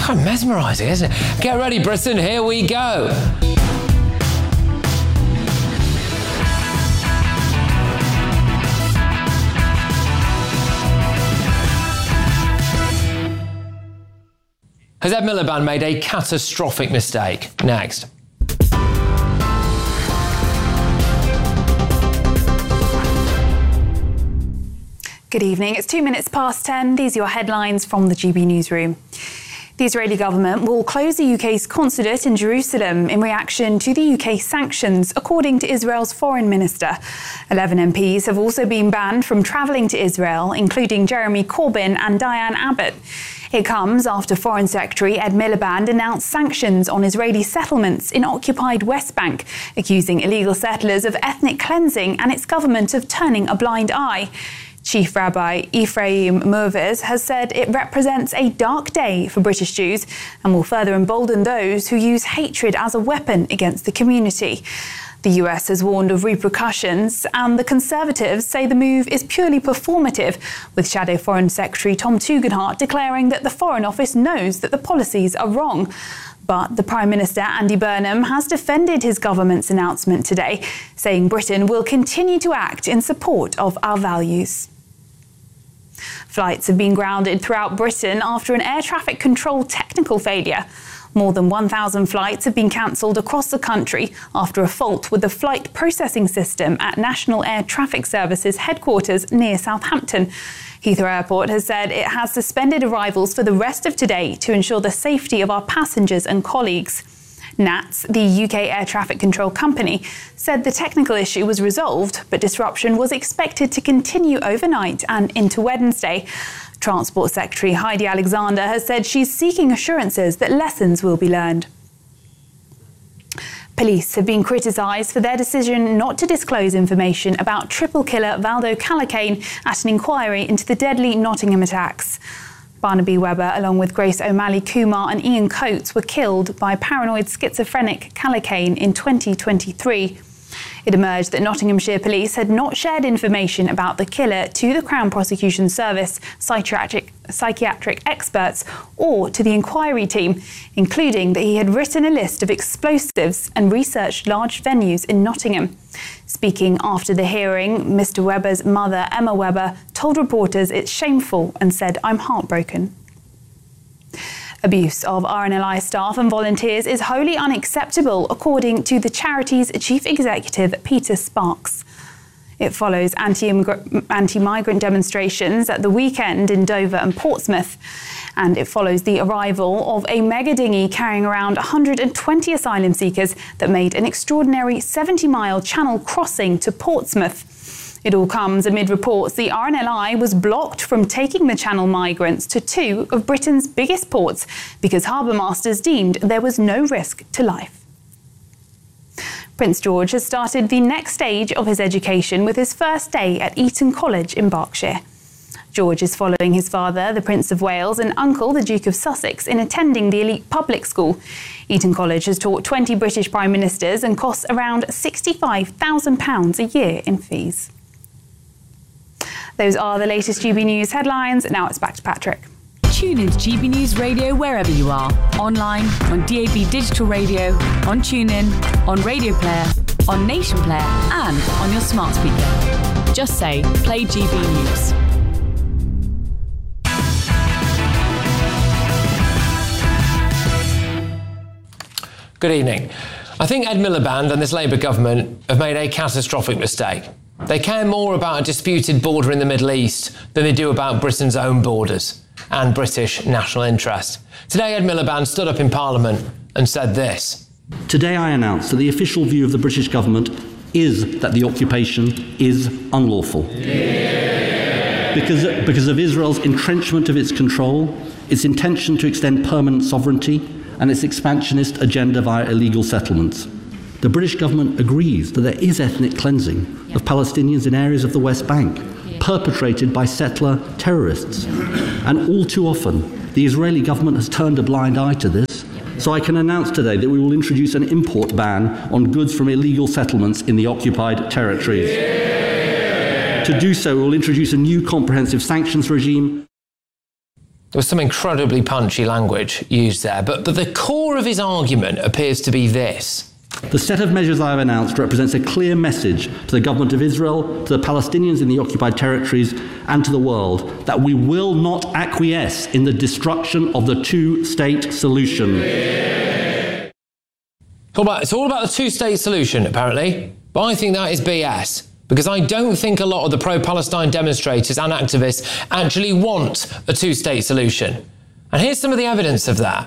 Kind of mesmerising, isn't it? Get ready, Britain, here we go. Has Ed Miliband made a catastrophic mistake? Next. Good evening. It's 10:02. These are your headlines from the GB Newsroom. The Israeli government will close the UK's consulate in Jerusalem in reaction to the UK sanctions, according to Israel's foreign minister. 11 MPs have also been banned from travelling to Israel, including Jeremy Corbyn and Diane Abbott. It comes after Foreign Secretary Ed Miliband announced sanctions on Israeli settlements in occupied West Bank, accusing illegal settlers of ethnic cleansing and its government of turning a blind eye. Chief Rabbi Ephraim Mervez has said it represents a dark day for British Jews and will further embolden those who use hatred as a weapon against the community. The US has warned of repercussions, and the Conservatives say the move is purely performative, with Shadow Foreign Secretary Tom Tugendhat declaring that the Foreign Office knows that the policies are wrong. But the Prime Minister, Andy Burnham, has defended his government's announcement today, saying Britain will continue to act in support of our values. Flights have been grounded throughout Britain after an air traffic control technical failure. More than 1,000 flights have been cancelled across the country after a fault with the flight processing system at National Air Traffic Services headquarters near Southampton. Heathrow Airport has said it has suspended arrivals for the rest of today to ensure the safety of our passengers and colleagues. NATS, the UK air traffic control company, said the technical issue was resolved, but disruption was expected to continue overnight and into Wednesday. Transport Secretary Heidi Alexander has said she's seeking assurances that lessons will be learned. Police have been criticised for their decision not to disclose information about triple killer Valdo Callaghan at an inquiry into the deadly Nottingham attacks. Barnaby Webber, along with Grace O'Malley Kumar and Ian Coates, were killed by paranoid schizophrenic Callaghan in 2023. It emerged that Nottinghamshire Police had not shared information about the killer to the Crown Prosecution Service, psychiatric experts, or to the inquiry team, including that he had written a list of explosives and researched large venues in Nottingham. Speaking after the hearing, Mr. Webber's mother, Emma Webber, told reporters it's shameful and said, "I'm heartbroken." Abuse of RNLI staff and volunteers is wholly unacceptable, according to the charity's chief executive, Peter Sparks. It follows anti-migrant demonstrations at the weekend in Dover and Portsmouth, and it follows the arrival of a mega dinghy carrying around 120 asylum seekers that made an extraordinary 70-mile channel crossing to Portsmouth. It all comes amid reports the RNLI was blocked from taking the Channel migrants to two of Britain's biggest ports because harbour masters deemed there was no risk to life. Prince George has started the next stage of his education with his first day at Eton College in Berkshire. George is following his father, the Prince of Wales, and uncle, the Duke of Sussex, in attending the elite public school. Eton College has taught 20 British Prime Ministers and costs around £65,000 a year in fees. Those are the latest GB News headlines. Now it's back to Patrick. Tune into GB News Radio wherever you are. Online, on DAB Digital Radio, on TuneIn, on Radio Player, on Nation Player, and on your smart speaker. Just say, play GB News. Good evening. I think Ed Miliband and this Labour government have made a catastrophic mistake. They care more about a disputed border in the Middle East than they do about Britain's own borders and British national interest. Today, Ed Miliband stood up in Parliament and said this. Today I announce that the official view of the British government is that the occupation is unlawful. Because of Israel's entrenchment of its control, its intention to extend permanent sovereignty, and its expansionist agenda via illegal settlements. The British government agrees that there is ethnic cleansing of Palestinians in areas of the West Bank, perpetrated by settler terrorists. And all too often, the Israeli government has turned a blind eye to this. So I can announce today that we will introduce an import ban on goods from illegal settlements in the occupied territories. To do so, we will introduce a new comprehensive sanctions regime. There was some incredibly punchy language used there, but the core of his argument appears to be this. The set of measures I have announced represents a clear message to the government of Israel, to the Palestinians in the occupied territories, and to the world that we will not acquiesce in the destruction of the two-state solution. It's all about the two-state solution, apparently. But I think that is BS, because I don't think a lot of the pro-Palestine demonstrators and activists actually want a two-state solution. And here's some of the evidence of that.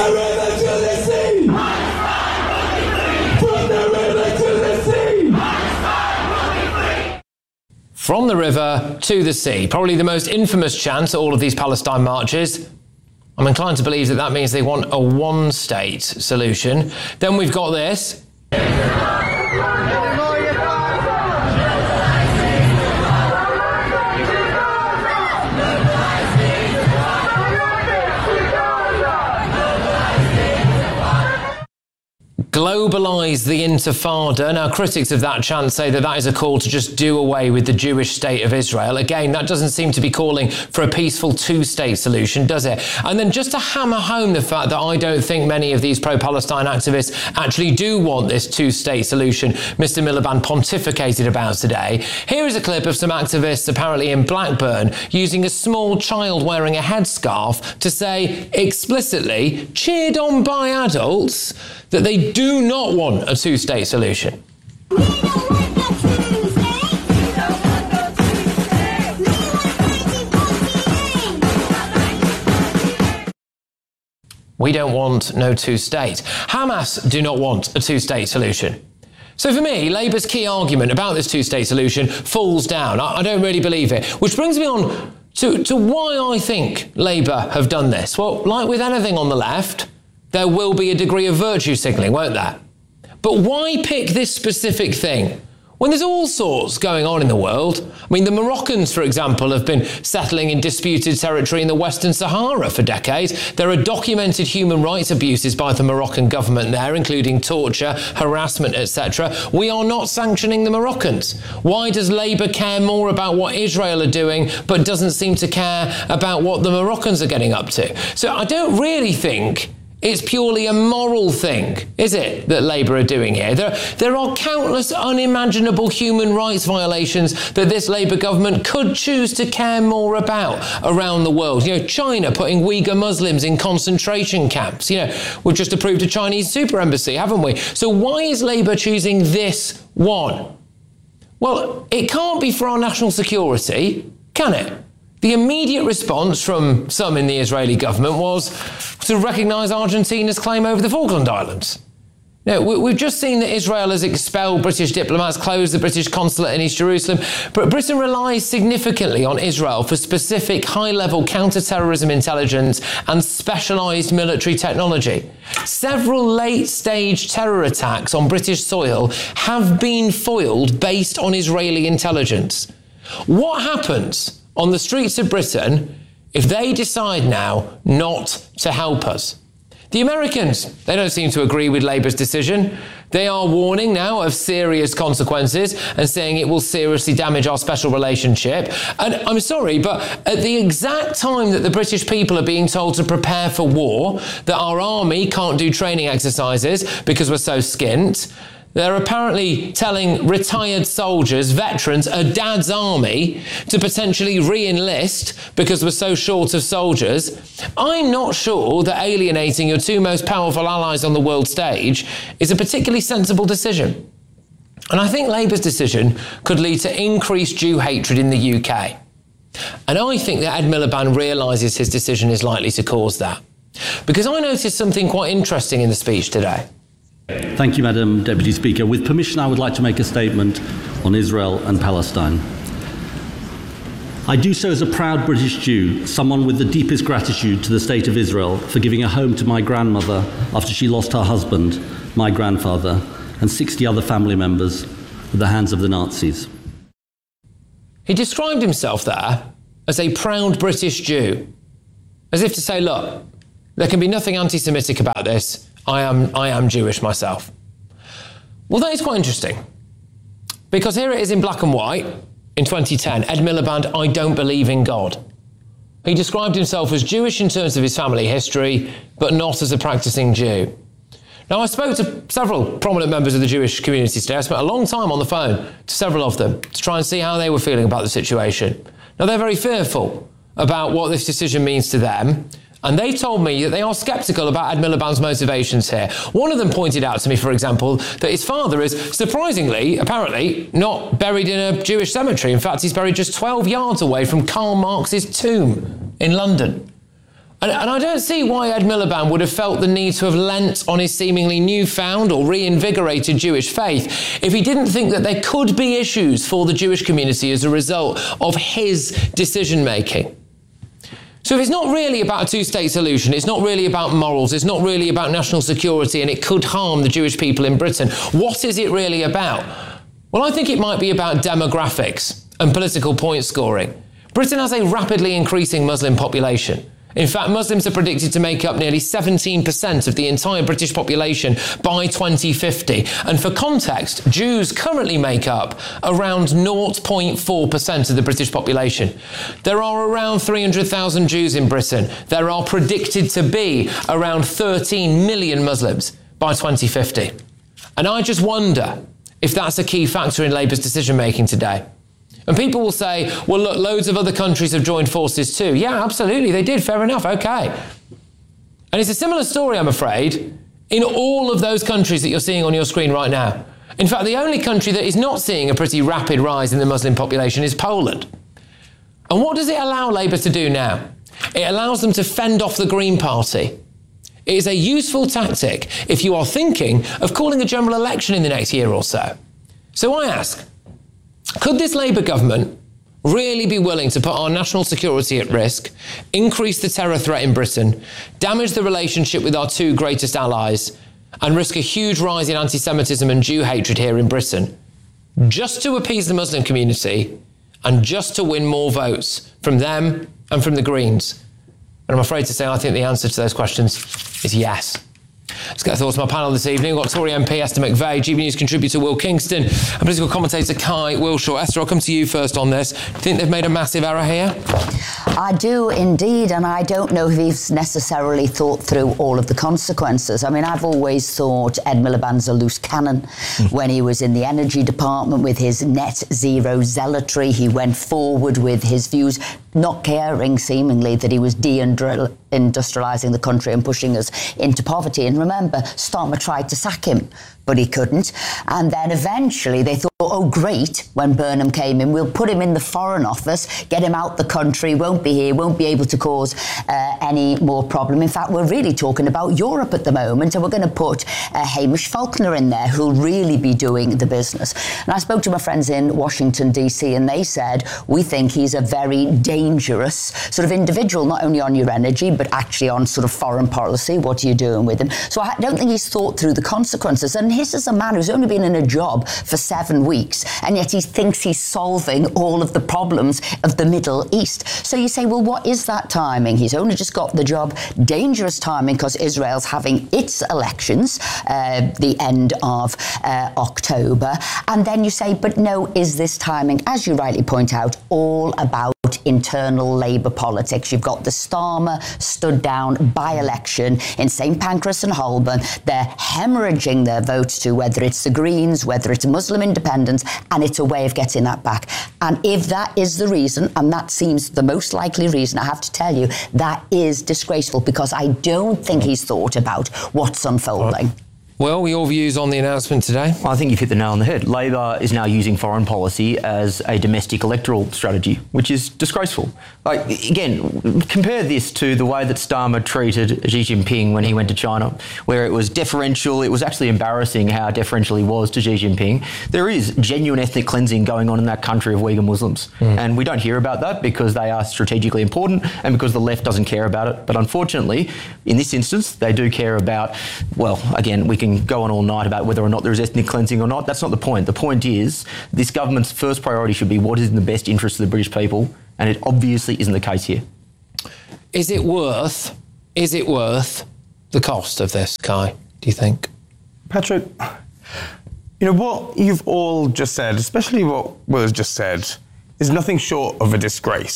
From the river to the sea. Probably the most infamous chant at all of these Palestine marches. I'm inclined to believe that that means they want a one-state solution. Then we've got this. Globalise the Intifada. Now, critics of that chant say that that is a call to just do away with the Jewish state of Israel. Again, that doesn't seem to be calling for a peaceful two-state solution, does it? And then just to hammer home the fact that I don't think many of these pro-Palestine activists actually do want this two-state solution Mr. Miliband pontificated about today, here is a clip of some activists apparently in Blackburn using a small child wearing a headscarf to say explicitly, cheered on by adults, that they do not want a two-state solution. We don't want no two-state. Hamas do not want a two-state solution. So for me, Labour's key argument about this two-state solution falls down. I don't really believe it. Which brings me on to why I think Labour have done this. Well, like with anything on the left, there will be a degree of virtue signalling, won't there? But why pick this specific thing when there's all sorts going on in the world? I mean, the Moroccans, for example, have been settling in disputed territory in the Western Sahara for decades. There are documented human rights abuses by the Moroccan government there, including torture, harassment, etc. We are not sanctioning the Moroccans. Why does Labour care more about what Israel are doing, but doesn't seem to care about what the Moroccans are getting up to? So I don't really think it's purely a moral thing, is it, that Labour are doing here? There are countless unimaginable human rights violations that this Labour government could choose to care more about around the world. You know, China putting Uyghur Muslims in concentration camps. You know, we've just approved a Chinese super embassy, haven't we? So why is Labour choosing this one? Well, it can't be for our national security, can it? The immediate response from some in the Israeli government was to recognise Argentina's claim over the Falkland Islands. Now, we've just seen that Israel has expelled British diplomats, closed the British consulate in East Jerusalem, but Britain relies significantly on Israel for specific high-level counter-terrorism intelligence and specialised military technology. Several late-stage terror attacks on British soil have been foiled based on Israeli intelligence. What happens on the streets of Britain if they decide now not to help us? The Americans, they don't seem to agree with Labour's decision. They are warning now of serious consequences and saying it will seriously damage our special relationship. And I'm sorry, but at the exact time that the British people are being told to prepare for war, that our army can't do training exercises because we're so skint, they're apparently telling retired soldiers, veterans, a dad's army to potentially re-enlist because we're so short of soldiers. I'm not sure that alienating your two most powerful allies on the world stage is a particularly sensible decision. And I think Labour's decision could lead to increased Jew hatred in the UK. And I think that Ed Miliband realises his decision is likely to cause that. Because I noticed something quite interesting in the speech today. Thank you, Madam Deputy Speaker. With permission, I would like to make a statement on Israel and Palestine. I do so as a proud British Jew, someone with the deepest gratitude to the State of Israel for giving a home to my grandmother after she lost her husband, my grandfather, and 60 other family members at the hands of the Nazis. He described himself there as a proud British Jew, as if to say, look, there can be nothing anti-Semitic about this. I am Jewish myself. Well, that is quite interesting, because here it is in black and white in 2010. Ed Miliband, I don't believe in God. He described himself as Jewish in terms of his family history, but not as a practicing Jew. Now, I spoke to several prominent members of the Jewish community today. I spent a long time on the phone to several of them to try and see how they were feeling about the situation. Now, they're very fearful about what this decision means to them, and they told me that they are sceptical about Ed Miliband's motivations here. One of them pointed out to me, for example, that his father is, surprisingly, apparently, not buried in a Jewish cemetery. In fact, he's buried just 12 yards away from Karl Marx's tomb in London. And I don't see why Ed Miliband would have felt the need to have lent on his seemingly newfound or reinvigorated Jewish faith if he didn't think that there could be issues for the Jewish community as a result of his decision-making. So if it's not really about a two-state solution, it's not really about morals, it's not really about national security, and it could harm the Jewish people in Britain, what is it really about? Well, I think it might be about demographics and political point scoring. Britain has a rapidly increasing Muslim population. In fact, Muslims are predicted to make up nearly 17% of the entire British population by 2050. And for context, Jews currently make up around 0.4% of the British population. There are around 300,000 Jews in Britain. There are predicted to be around 13 million Muslims by 2050. And I just wonder if that's a key factor in Labour's decision-making today. And people will say, well, look, loads of other countries have joined forces too. Yeah, absolutely, they did, fair enough, okay. And it's a similar story, I'm afraid, in all of those countries that you're seeing on your screen right now. In fact, the only country that is not seeing a pretty rapid rise in the Muslim population is Poland. And what does it allow Labour to do now? It allows them to fend off the Green Party. It is a useful tactic if you are thinking of calling a general election in the next year or so. So I ask, could this Labour government really be willing to put our national security at risk, increase the terror threat in Britain, damage the relationship with our two greatest allies, and risk a huge rise in anti-Semitism and Jew hatred here in Britain, just to appease the Muslim community and just to win more votes from them and from the Greens? And I'm afraid to say I think the answer to those questions is yes. Let's get thoughts on my panel this evening. We've got Tory MP Esther McVey, GB News contributor Will Kingston, and political commentator Kai Wilshaw. Esther, I'll come to you first on this. Do you think they've made a massive error here? I do indeed, and I don't know if he's necessarily thought through all of the consequences. I mean, I've always thought Ed Miliband's a loose cannon. When he was in the energy department with his net zero zealotry, he went forward with his views, not caring seemingly that he was deindustrialising the country and pushing us into poverty. And remember, Starmer tried to sack him, but he couldn't. And then eventually they thought, oh, great, when Burnham came in, we'll put him in the Foreign Office, get him out the country, won't be here, won't be able to cause any more problem. In fact, we're really talking about Europe at the moment, and we're going to put Hamish Faulkner in there, who'll really be doing the business. And I spoke to my friends in Washington, D.C., and they said, we think he's a very dangerous sort of individual, not only on your energy, but actually on sort of foreign policy. What are you doing with him? So I don't think he's thought through the consequences. And this is a man who's only been in a job for 7 weeks, and yet he thinks he's solving all of the problems of the Middle East. So you say, well, what is that timing? He's only just got the job. Dangerous timing because Israel's having its elections the end of October. And then you say, but no, is this timing, as you rightly point out, all about internal Labour politics? You've got the Starmer stood down by-election in St Pancras and Holborn. They're hemorrhaging their votes to whether it's the Greens, whether it's Muslim independents, and it's a way of getting that back. And if that is the reason, and that seems the most likely reason, I have to tell you, that is disgraceful, because I don't think he's thought about what's unfolding. Well, your views on the announcement today? I think you've hit the nail on the head. Labor is now using foreign policy as a domestic electoral strategy, which is disgraceful. Like, again, compare this to the way that Starmer treated Xi Jinping when he went to China, where it was deferential. It was actually embarrassing how deferential he was to Xi Jinping. There is genuine ethnic cleansing going on in that country of Uyghur Muslims. And we don't hear about that because they are strategically important and because the left doesn't care about it. But unfortunately, in this instance, they do care about, well, again, we can go on all night about whether or not there is ethnic cleansing or not. That's not the point. The point is this government's first priority should be what is in the best interest of the British people, and it obviously isn't the case here. Is it worth the cost of this, Kai, do you think? Patrick, you know, what you've all just said, especially what Will has just said, is nothing short of a disgrace.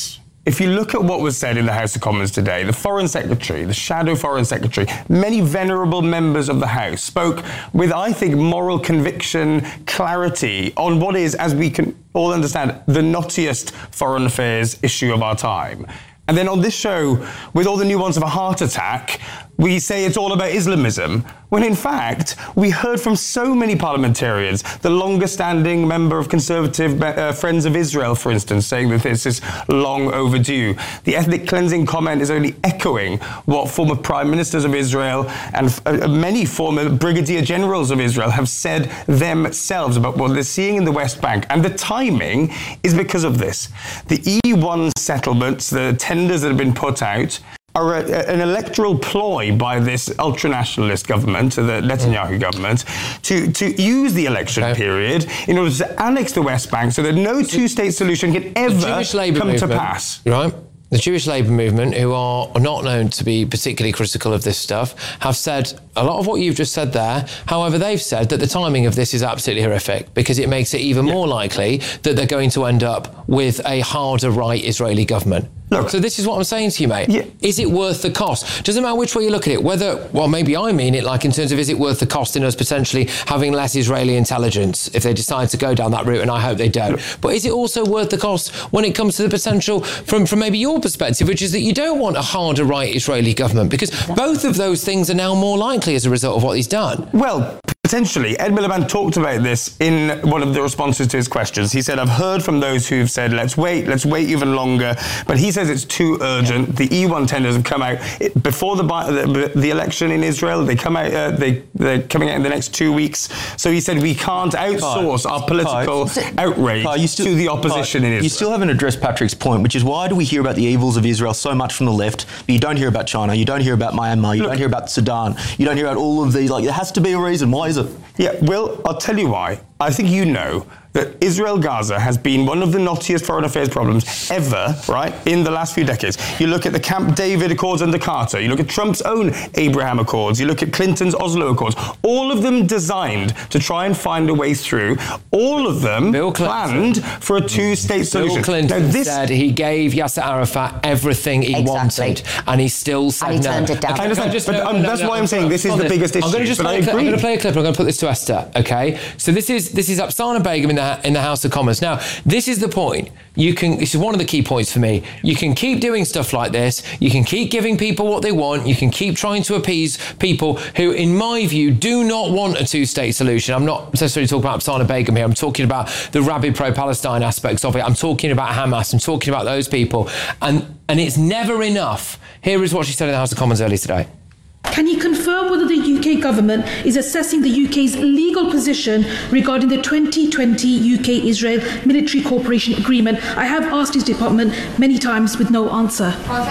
if you look at what was said in the House of Commons today, the Foreign Secretary, the Shadow Foreign Secretary, many venerable members of the House spoke with, I think, moral conviction, clarity on what is, as we can all understand, the knottiest foreign affairs issue of our time. And then on this show, with all the nuance of a heart attack, we say it's all about Islamism, when in fact, we heard from so many parliamentarians, the longest-standing member of Conservative Friends of Israel, for instance, saying that this is long overdue. The ethnic cleansing comment is only echoing what former prime ministers of Israel and many former brigadier generals of Israel have said themselves about what they're seeing in the West Bank. And the timing is because of this. The E1 settlements, the tenders that have been put out, are an electoral ploy by this ultra-nationalist government, the Netanyahu government, to use the election period in order to annex the West Bank so that no two-state solution can ever come to pass. Right? The Jewish Labour movement, who are not known to be particularly critical of this stuff, have said a lot of what you've just said there. However, they've said that the timing of this is absolutely horrific because it makes it even more likely that they're going to end up with a harder right Israeli government. Look, so this is what I'm saying to you, mate. Yeah. Is it worth the cost? Doesn't matter which way you look at it. Whether, well, maybe I mean it like in terms of is it worth the cost in us potentially having less Israeli intelligence if they decide to go down that route, and I hope they don't. But is it also worth the cost when it comes to the potential from maybe your perspective, which is that you don't want a harder right Israeli government because both of those things are now more likely as a result of what he's done? Well, potentially. Ed Miliband talked about this in one of the responses to his questions. He said, I've heard from those who've said, let's wait even longer. But he says it's too urgent. The E1 tenders have come out before the election in Israel. They come out, they're coming out in the next 2 weeks. So he said, we can't outsource our political outrage to the opposition in Israel. You still haven't addressed Patrick's point, which is why do we hear about the evils of Israel so much from the left, but you don't hear about China, you don't hear about Myanmar, you don't hear about Sudan, you don't hear about all of these. Like, there has to be a reason. Why is it? Yeah, Will, I'll tell you why. I think you know that Israel-Gaza has been one of the knottiest foreign affairs problems ever, right, in the last few decades. You look at the Camp David Accords under Carter, you look at Trump's own Abraham Accords, you look at Clinton's Oslo Accords, all of them designed to try and find a way through, all of them planned for a two-state solution. Bill Clinton said he gave Yasser Arafat everything he wanted, and he still said and he turned it down. I understand, that's why I'm saying this is the biggest issue. I'm going to play a clip and I'm going to put this to Esther, okay? So this is Afsana Begum in the House of Commons. Now, this is the point. This is one of the key points for me. You can keep doing stuff like this. You can keep giving people what they want. You can keep trying to appease people who, in my view, do not want a two-state solution. I'm not necessarily talking about Afsana Begum here. I'm talking about the rabid pro-Palestine aspects of it. I'm talking about Hamas. I'm talking about those people. And it's never enough. Here is what she said in the House of Commons earlier today. Can you confirm whether the UK government is assessing the UK's legal position regarding the 2020 UK-Israel military cooperation agreement? I have asked his department many times with no answer.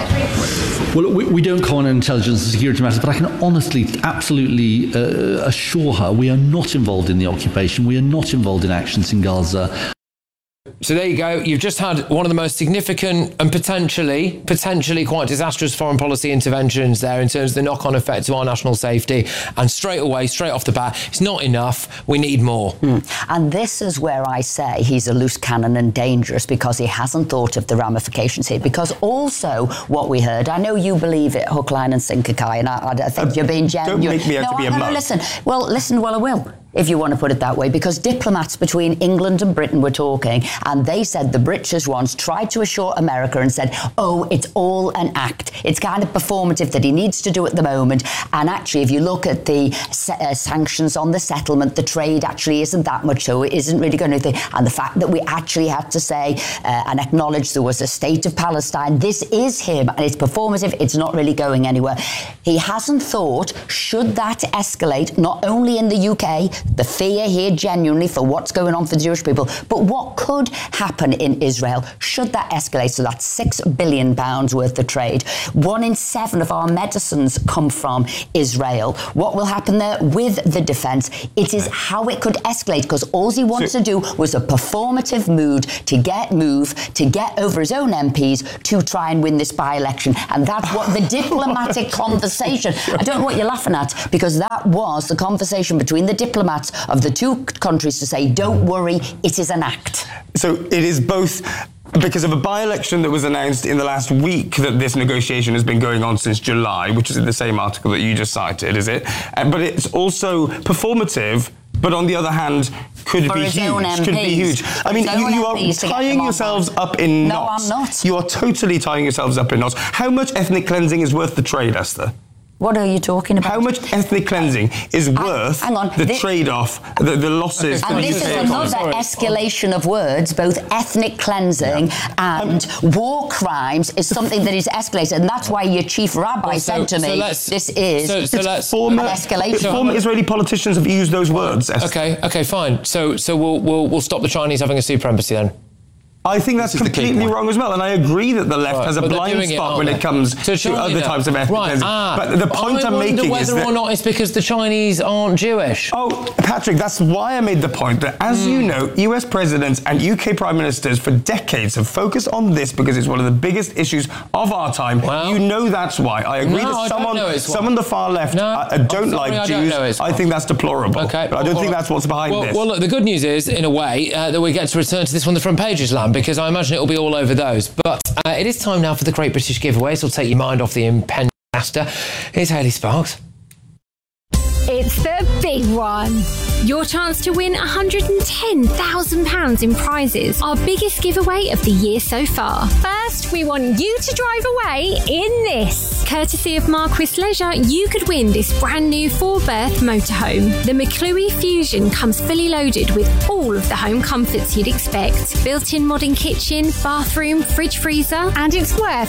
Well, we don't comment on intelligence and security matters, but I can honestly, absolutely assure her we are not involved in the occupation. We are not involved in actions in Gaza. So there you go. You've just had one of the most significant and potentially quite disastrous foreign policy interventions there in terms of the knock-on effect to our national safety. And straight off the bat, it's not enough. We need more. And this is where I say he's a loose cannon and dangerous because he hasn't thought of the ramifications here. Because also what we heard, I know you believe it, hook, line and sinker, Kai, and I think you're being genuine. Don't make me out to be a mug. Listen, I will. If you want to put it that way, because diplomats between England and Britain were talking, and they said the British once tried to assure America and said, oh, it's all an act. It's kind of performative that he needs to do at the moment. And actually, if you look at the sanctions on the settlement, the trade actually isn't that much, so it isn't really going to... And the fact that we actually had to say and acknowledge there was a state of Palestine, this is him, and it's performative, it's not really going anywhere. He hasn't thought, should that escalate, not only in the UK, the fear here genuinely for what's going on for the Jewish people, but what could happen in Israel should that escalate. So that's £6 billion worth of trade. 1 in 7 of our medicines come from Israel. What will happen there with the defence? It is how it could escalate, because all he wanted to do was a performative to get over his own MPs to try and win this by-election. And that's what the diplomatic conversation, I don't know what you're laughing at, because that was the conversation between the diplomats of the two countries to say, don't worry, it is an act. So it is both because of a by-election that was announced in the last week that this negotiation has been going on since July, which is in the same article that you just cited, is it? But it's also performative, but on the other hand, could be huge. I mean, you are tying yourselves up in knots. No, I'm not. You are totally tying yourselves up in knots. How much ethnic cleansing is worth the trade, Esther? What are you talking about? How much ethnic cleansing is worth the trade-off, the losses? And this is another escalation of words. Both ethnic cleansing and war crimes is something that is escalated, and that's why your chief rabbi said to me, "This is an escalation." Former Israeli politicians have used those words. Okay, fine. So we'll stop the Chinese having a super embassy then. I think that's completely wrong as well, and I agree that the left has a blind spot when it comes to other types of ethnic cleansing. But the point I'm making is whether or not it's because the Chinese aren't Jewish. Oh, Patrick, that's why I made the point that, as you know, US presidents and UK prime ministers for decades have focused on this because it's one of the biggest issues of our time. Well, you know that's why. I agree that some on the far left don't like Jews. I think that's deplorable. Okay, but I don't think that's what's behind this. Well, look, the good news is, in a way, that we get to return to this on the front pages, Lamb, because I imagine it will be all over those. But it is time now for the Great British Giveaway, so take your mind off the impending disaster. Here's Hayley Sparks. It's the big one. Your chance to win £110,000 in prizes. Our biggest giveaway of the year so far. First, we want you to drive away in this. Courtesy of Marquis Leisure, you could win this brand new 4-berth motorhome. The McClue Fusion comes fully loaded with all of the home comforts you'd expect. Built-in modern kitchen, bathroom, fridge freezer, and it's worth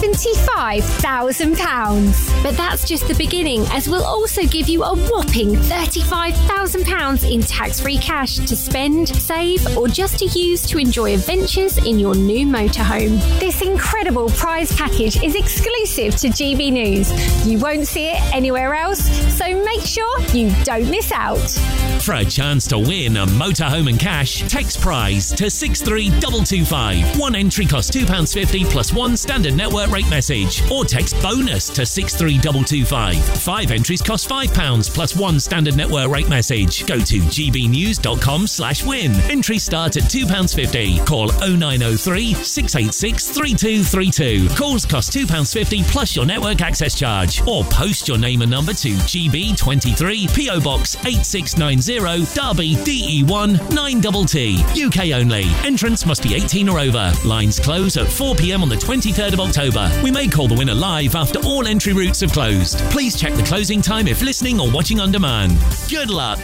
£75,000. But that's just the beginning, as we'll also give you a whopping £35,000 in tax-free cash to spend, save, or just to use to enjoy adventures in your new motorhome. This incredible prize package is exclusive to GB News. You won't see it anywhere else, so make sure you don't miss out. For a chance to win a motorhome and cash, text prize to 63225. One entry costs £2.50 plus one standard network rate message, or text bonus to 63225. 5 entries cost £5 plus one standard network rate message. Go to gbnews.com/win. Entries start at £2.50. Call 0903 686 3232. Calls cost £2.50 plus your network access charge. Or post your name and number to GB23 PO Box 8690 Derby DE1 9TT. UK only. Entrance must be 18 or over. Lines close at 4 p.m. on the 23rd of October. We may call the winner live after all entry routes have closed. Please check the closing time if listening or watching on demand. Good luck.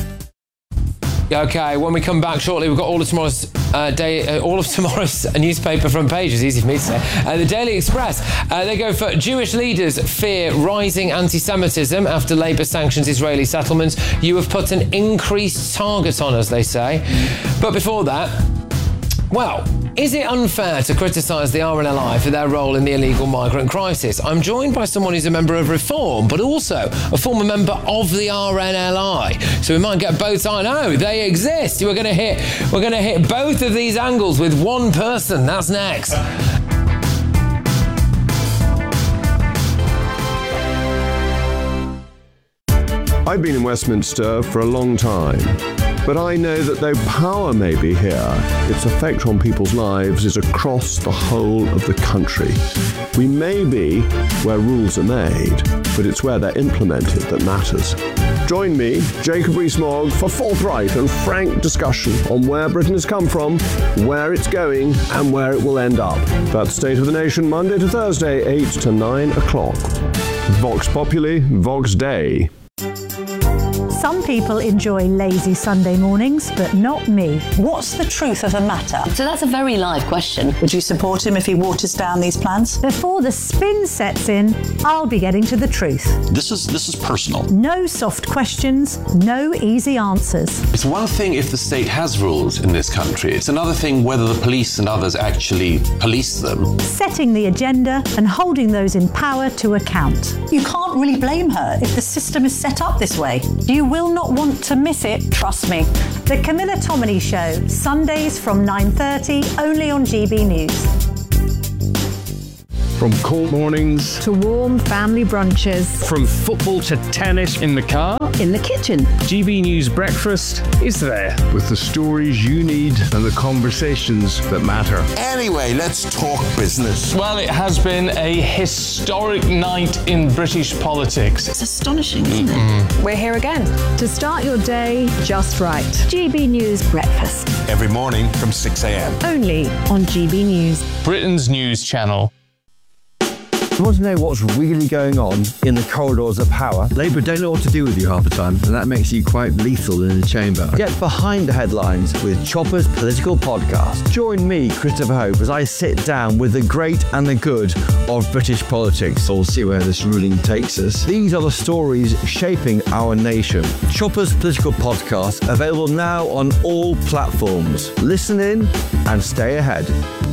Okay, when we come back shortly, we've got all of tomorrow's newspaper front pages. Easy for me to say. The Daily Express. They go for Jewish leaders fear rising anti-Semitism after Labour sanctions Israeli settlements. You have put an increased target on us, they say. But before that, well, is it unfair to criticise the RNLI for their role in the illegal migrant crisis? I'm joined by someone who's a member of Reform, but also a former member of the RNLI. So we might get both. I know they exist. We're going to hit both of these angles with one person. That's next. I've been in Westminster for a long time, but I know that though power may be here, its effect on people's lives is across the whole of the country. We may be where rules are made, but it's where they're implemented that matters. Join me, Jacob Rees-Mogg, for forthright and frank discussion on where Britain has come from, where it's going, and where it will end up. That's State of the Nation, Monday to Thursday, 8 to 9 o'clock. Vox Populi, Vox Dei. Some people enjoy lazy Sunday mornings, but not me. What's the truth of the matter? So that's a very live question. Would you support him if he waters down these plans? Before the spin sets in, I'll be getting to the truth. This is personal. No soft questions, no easy answers. It's one thing if the state has rules in this country. It's another thing whether the police and others actually police them. Setting the agenda and holding those in power to account. You can't really blame her if the system is set up this way. You will not want to miss it, trust me. The Camilla Tominey Show, Sundays from 9:30, only on GB News. From cold mornings to warm family brunches. From football to tennis in the car. In the kitchen. GB News Breakfast is there. With the stories you need and the conversations that matter. Anyway, let's talk business. Well, it has been a historic night in British politics. It's astonishing, isn't it? We're here again. To start your day just right. GB News Breakfast. Every morning from 6 a.m. Only on GB News. Britain's news channel. You want to know what's really going on in the corridors of power? Labour don't know what to do with you half the time, and that makes you quite lethal in the chamber. Get behind the headlines with Chopper's Political Podcast. Join me, Christopher Hope, as I sit down with the great and the good of British politics. We'll see where this ruling takes us. These are the stories shaping our nation. Chopper's Political Podcast, available now on all platforms. Listen in and stay ahead.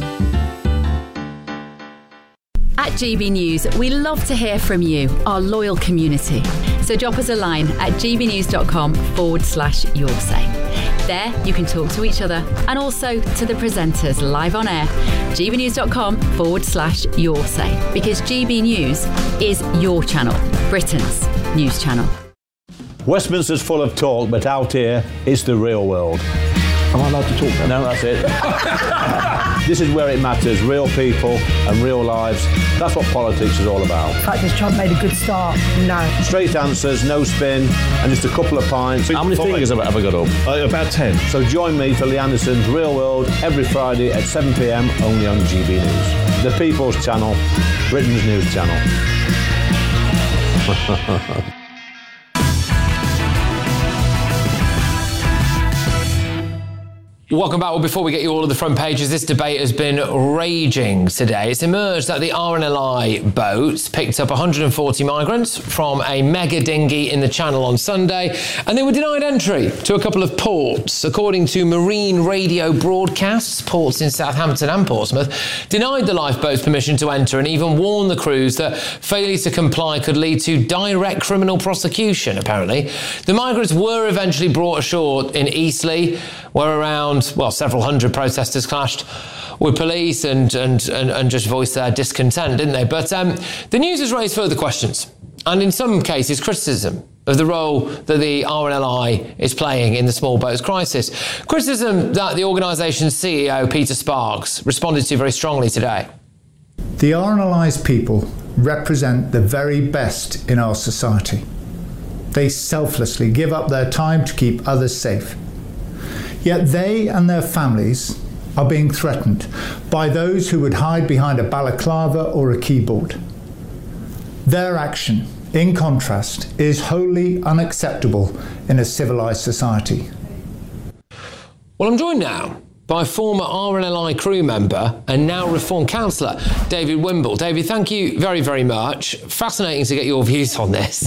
At GB News, we love to hear from you, our loyal community. So drop us a line at gbnews.com/yoursay. There, you can talk to each other and also to the presenters live on air. gbnews.com/yoursay. Because GB News is your channel, Britain's news channel. Westminster's full of talk, but out here, it's the real world. Am I allowed to talk then? No, that's it. This is where it matters, real people and real lives. That's what politics is all about. In fact, has Trump made a good start? No. Straight answers, no spin, and just a couple of pints. How many fingers have I ever got up? About 10. So join me for Lee Anderson's Real World every Friday at 7 p.m. only on GB News. The People's Channel, Britain's news channel. Welcome back. Well, before we get you all of the front pages, this debate has been raging today. It's emerged that the RNLI boats picked up 140 migrants from a mega dinghy in the Channel on Sunday, and they were denied entry to a couple of ports. According to Marine Radio Broadcasts, ports in Southampton and Portsmouth denied the lifeboats permission to enter and even warned the crews that failure to comply could lead to direct criminal prosecution, apparently. The migrants were eventually brought ashore in Eastleigh, where around several hundred protesters clashed with police and just voiced their discontent, didn't they? But the news has raised further questions, and in some cases criticism of the role that the RNLI is playing in the small boats crisis. Criticism that the organisation's CEO, Peter Sparks, responded to very strongly today. The RNLI's people represent the very best in our society. They selflessly give up their time to keep others safe. Yet they and their families are being threatened by those who would hide behind a balaclava or a keyboard. Their action, in contrast, is wholly unacceptable in a civilised society. Well, I'm joined now by former RNLI crew member and now Reform councillor, David Wimble. David, thank you very, very much. Fascinating to get your views on this.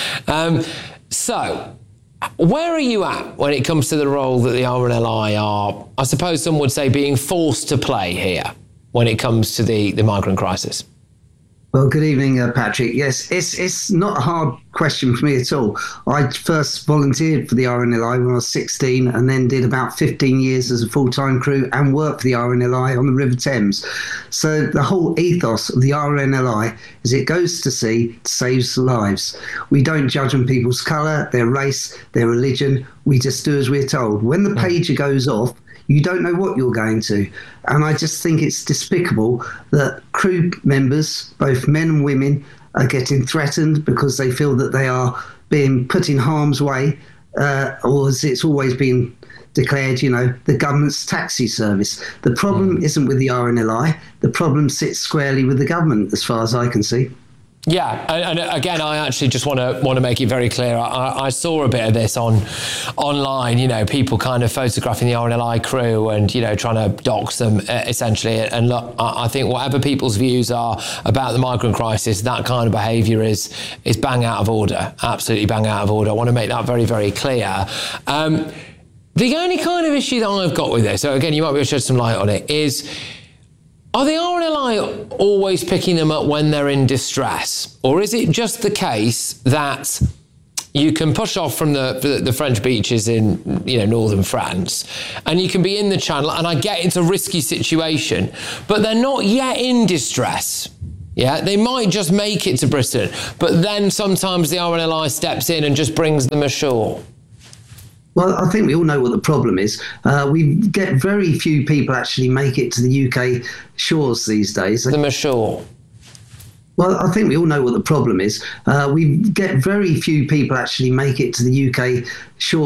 So, where are you at when it comes to the role that the RNLI are, I suppose some would say, being forced to play here when it comes to the migrant crisis? Well, good evening, Patrick. Yes, it's not a hard question for me at all. I first volunteered for the RNLI when I was 16 and then did about 15 years as a full-time crew and worked for the RNLI on the River Thames. So the whole ethos of the RNLI is it goes to sea, saves lives. We don't judge on people's colour, their race, their religion. We just do as we're told. When the pager goes off, you don't know what you're going to. And I just think it's despicable that crew members, both men and women, are getting threatened because they feel that they are being put in harm's way, or as it's always been declared, the government's taxi service. The problem isn't with the RNLI. The problem sits squarely with the government, as far as I can see. Yeah, and again, I actually just want to make it very clear. I saw a bit of this online. People kind of photographing the RNLI crew and trying to dox them essentially. And look, I think whatever people's views are about the migrant crisis, that kind of behaviour is bang out of order. Absolutely bang out of order. I want to make that very, very clear. The only kind of issue that I've got with this, so again, you might be able to shed some light on it, is, are the RNLI always picking them up when they're in distress? Or is it just the case that you can push off from the French beaches in northern France and you can be in the Channel, and I get it's a risky situation, but they're not yet in distress? Yeah, they might just make it to Britain, but then sometimes the RNLI steps in and just brings them ashore. Well, I think we all know what the problem is. We get very few people actually make it to the UK shores these days. Them ashore. Well, I think we all know what the problem is. We get very few people actually make it to the UK shores.